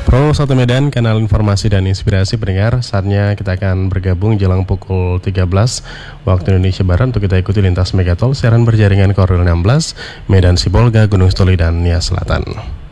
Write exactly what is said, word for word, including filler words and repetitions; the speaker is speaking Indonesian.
Pro satu Medan, kanal informasi dan inspirasi pendengar. Saatnya kita akan bergabung jelang pukul tiga belas waktu Indonesia Barat untuk kita ikuti lintas Megatol siaran berjaringan koridor enam belas Medan Sibolga, Gunung Sitoli dan Nias Selatan.